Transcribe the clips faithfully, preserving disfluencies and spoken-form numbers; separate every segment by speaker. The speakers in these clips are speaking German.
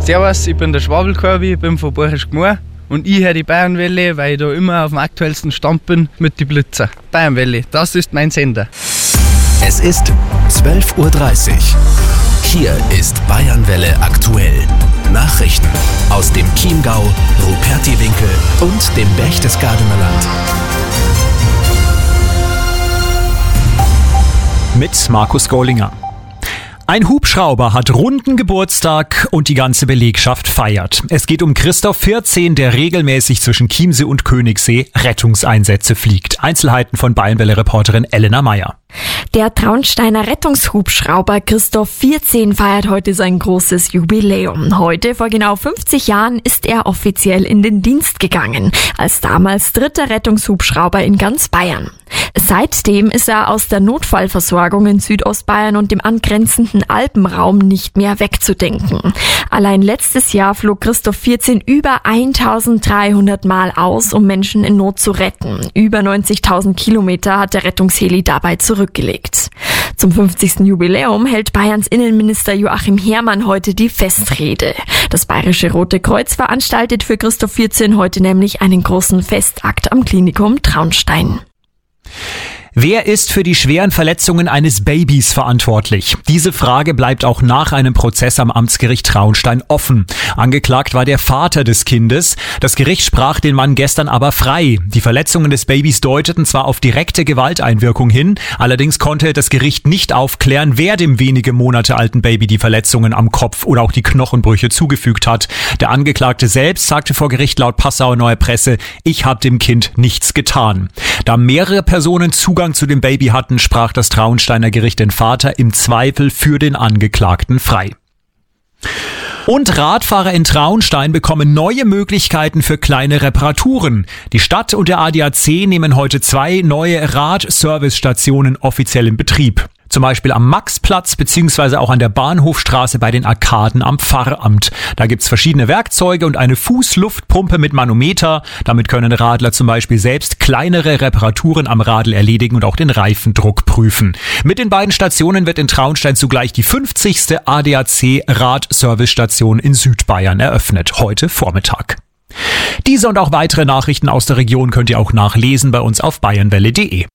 Speaker 1: Servus, ich bin der Schwabelkorbi, ich bin von Borchisch Gmor und ich höre die Bayernwelle, weil ich da immer auf dem aktuellsten Stand bin mit den Blitzer. Bayernwelle, das ist mein Sender.
Speaker 2: Es ist zwölf Uhr dreißig. Hier ist Bayernwelle aktuell. Nachrichten aus dem Chiemgau, Rupertiwinkel und dem Berchtesgadener Land.
Speaker 3: Mit Markus Gollinger. Ein Hubschrauber hat runden Geburtstag und die ganze Belegschaft feiert. Es geht um Christoph vierzehn, der regelmäßig zwischen Chiemsee und Königssee Rettungseinsätze fliegt. Einzelheiten von Bayernwelle-Reporterin Elena Meyer.
Speaker 4: Der Traunsteiner Rettungshubschrauber Christoph vierzehn feiert heute sein großes Jubiläum. Heute, vor genau fünfzig Jahren, ist er offiziell in den Dienst gegangen, als damals dritter Rettungshubschrauber in ganz Bayern. Seitdem ist er aus der Notfallversorgung in Südostbayern und dem angrenzenden Alpenraum nicht mehr wegzudenken. Allein letztes Jahr flog Christoph vierzehn über eintausenddreihundert Mal aus, um Menschen in Not zu retten. Über neunzigtausend Kilometer hat der Rettungsheli dabei zurückgelegt. Zum fünfzigsten Jubiläum hält Bayerns Innenminister Joachim Herrmann heute die Festrede. Das Bayerische Rote Kreuz veranstaltet für Christoph vierzehn heute nämlich einen großen Festakt am Klinikum Traunstein.
Speaker 3: Wer ist für die schweren Verletzungen eines Babys verantwortlich? Diese Frage bleibt auch nach einem Prozess am Amtsgericht Traunstein offen. Angeklagt war der Vater des Kindes. Das Gericht sprach den Mann gestern aber frei. Die Verletzungen des Babys deuteten zwar auf direkte Gewalteinwirkung hin, allerdings konnte das Gericht nicht aufklären, wer dem wenige Monate alten Baby die Verletzungen am Kopf oder auch die Knochenbrüche zugefügt hat. Der Angeklagte selbst sagte vor Gericht laut Passauer Neue Presse, ich habe dem Kind nichts getan. Da mehrere Personen Zugang zu dem Baby hatten, sprach das Traunsteiner Gericht den Vater im Zweifel für den Angeklagten frei. Und Radfahrer in Traunstein bekommen neue Möglichkeiten für kleine Reparaturen. Die Stadt und der A D A C nehmen heute zwei neue Radservicestationen offiziell in Betrieb. Zum Beispiel am Maxplatz beziehungsweise auch an der Bahnhofstraße bei den Arkaden am Pfarramt. Da gibt's verschiedene Werkzeuge und eine Fußluftpumpe mit Manometer. Damit können Radler zum Beispiel selbst kleinere Reparaturen am Radl erledigen und auch den Reifendruck prüfen. Mit den beiden Stationen wird in Traunstein zugleich die fünfzigste A D A C Radservicestation in Südbayern eröffnet, heute Vormittag. Diese und auch weitere Nachrichten aus der Region könnt ihr auch nachlesen bei uns auf bayernwelle punkt de.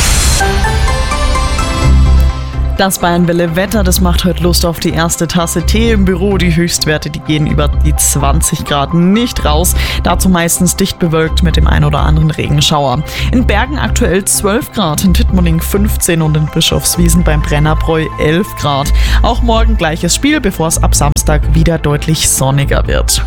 Speaker 5: Das Bayernwelle-Wetter, das macht heute Lust auf die erste Tasse Tee im Büro. Die Höchstwerte, die gehen über die zwanzig Grad nicht raus. Dazu meistens dicht bewölkt mit dem ein oder anderen Regenschauer. In Bergen aktuell zwölf Grad, in Tittmoning fünfzehn und in Bischofswiesen beim Brennerbräu elf Grad. Auch morgen gleiches Spiel, bevor es ab Samstag wieder deutlich sonniger wird.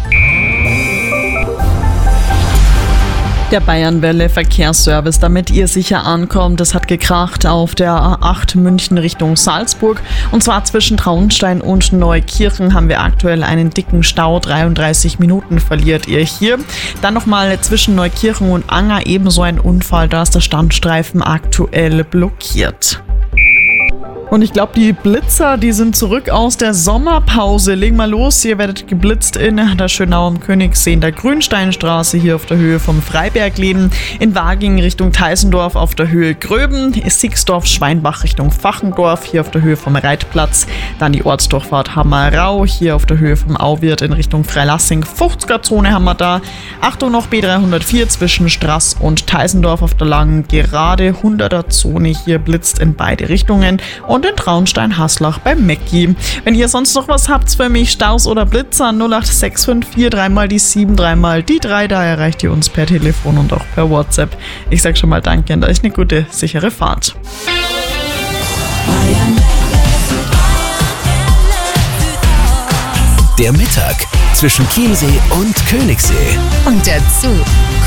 Speaker 5: Der Bayernwelle Verkehrsservice, damit ihr sicher ankommt. Es hat gekracht auf der A acht München Richtung Salzburg. Und zwar zwischen Traunstein und Neukirchen haben wir aktuell einen dicken Stau. dreiunddreißig Minuten verliert ihr hier. Dann nochmal zwischen Neukirchen und Anger ebenso ein Unfall. Da ist der Standstreifen aktuell blockiert. Und ich glaube, die Blitzer, die sind zurück aus der Sommerpause. Legen mal los, ihr werdet geblitzt in der Schönau am Königssee, in der Grünsteinstraße hier auf der Höhe vom Freibergleben, in Waging Richtung Teisendorf auf der Höhe Gröben, Sixdorf, Schweinbach Richtung Fachendorf hier auf der Höhe vom Reitplatz, dann die Ortsdurchfahrt Hammerau hier auf der Höhe vom Auwirt in Richtung Freilassing, fünfziger Zone haben wir da. Achtung noch B dreihundertvier zwischen Straß und Teisendorf auf der langen Gerade, hunderter Zone hier blitzt in beide Richtungen und in Traunstein-Haslach beim Mecki. Wenn ihr sonst noch was habt für mich, Staus oder Blitzer, null acht sechs fünf vier dreimal die sieben, dreimal die drei, da erreicht ihr uns per Telefon und auch per WhatsApp. Ich sag schon mal danke und euch eine gute, sichere Fahrt.
Speaker 2: Der Mittag zwischen Chiemsee und Königssee.
Speaker 6: Und dazu